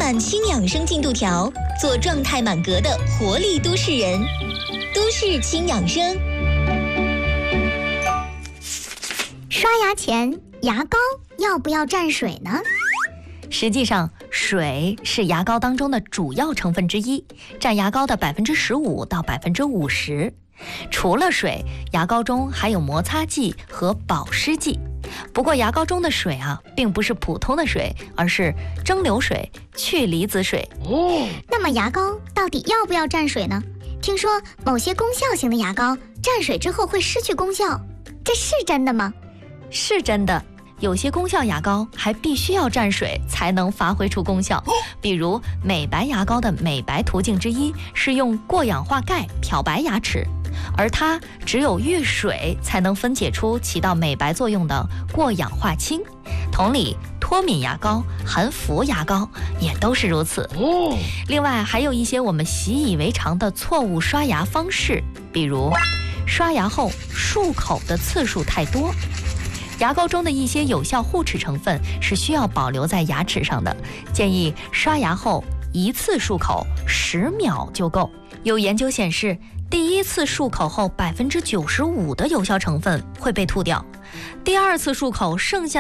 满轻养生进度条，做状态满格的活力都市人。都市轻养生。 刷牙前，牙膏要不要蘸水呢？ 实际上，水是牙膏当中的主要成分之一，占牙膏的15%到50%。除了水，牙膏中还有摩擦剂和保湿剂。不过牙膏中的水并不是普通的水，而是蒸馏水、去离子水。 那么牙膏到底要不要蘸水呢？听说某些功效型的牙膏蘸水之后会失去功效，这是真的吗？ 是真的。有些功效牙膏还必须要蘸水才能发挥出功效，比如美白牙膏的美白途径之一是用过氧化钙漂白牙齿，而它只有遇水才能分解出起到美白作用的过氧化氢。同理，脱敏牙膏、含氟牙膏也都是如此。另外还有一些我们习以为常的错误刷牙方式，比如刷牙后漱口的次数太多。牙膏中的一些有效护齿成分是需要保留在牙齿上的，建议刷牙后一次漱口10秒就够。有研究显示，第一次漱口后95%的有效成分会被吐掉，第二次漱口剩下